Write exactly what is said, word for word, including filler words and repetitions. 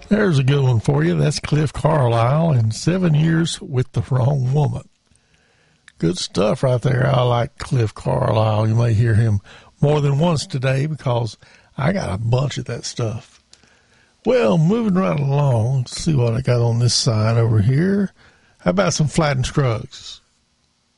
There's a good one for you. That's Cliff Carlisle and Seven Years with the Wrong Woman. Good stuff right there. I like Cliff Carlisle. You may hear him more than once today because I got a bunch of that stuff. Well, moving right along, let's see what I got on this side over here. How about some Flatt and Scruggs?